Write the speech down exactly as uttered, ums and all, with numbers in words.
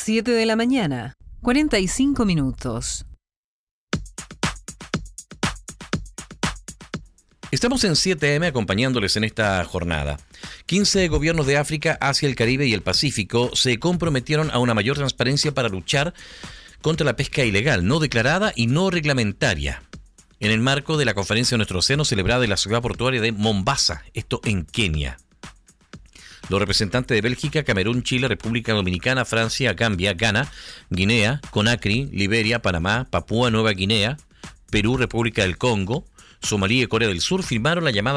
siete de la mañana, cuarenta y cinco minutos. Estamos en siete eme acompañándoles en esta jornada. quince gobiernos de África, Asia, el Caribe y el Pacífico se comprometieron a una mayor transparencia para luchar contra la pesca ilegal, no declarada y no reglamentaria, en el marco de la conferencia de Nuestro Océano celebrada en la ciudad portuaria de Mombasa, esto en Kenia. Los representantes de Bélgica, Camerún, Chile, República Dominicana, Francia, Gambia, Ghana, Guinea, Conakry, Liberia, Panamá, Papúa Nueva Guinea, Perú, República del Congo, Somalia y Corea del Sur firmaron la llamada